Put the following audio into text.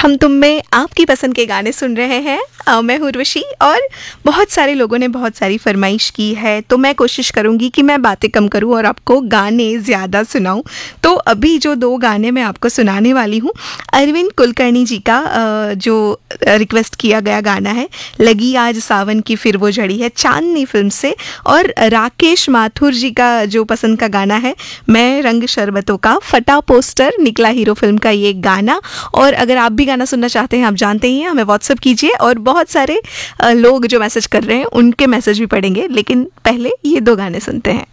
हम तुम में आपकी पसंद के गाने सुन रहे हैं। मैं हूँ उर्वशी और बहुत सारे लोगों ने बहुत सारी फरमाइश की है, तो मैं कोशिश करूँगी कि मैं बातें कम करूँ और आपको गाने ज़्यादा सुनाऊँ। तो अभी जो 2 गाने मैं आपको सुनाने वाली हूँ, अरविंद कुलकर्णी जी का जो रिक्वेस्ट किया गया गाना है, लगी आज सावन की फिर वो झड़ी है, चांदनी फिल्म से, और राकेश माथुर जी का जो पसंद का गाना है, मैं रंग शरबतों का, फटा पोस्टर निकला हीरो फिल्म का ये गाना। और अगर आप भी गाना सुनना चाहते हैं, आप जानते ही हैं, हमें व्हाट्सअप कीजिए। और बहुत सारे लोग जो मैसेज कर रहे हैं उनके मैसेज भी पढ़ेंगे, लेकिन पहले ये 2 गाने सुनते हैं।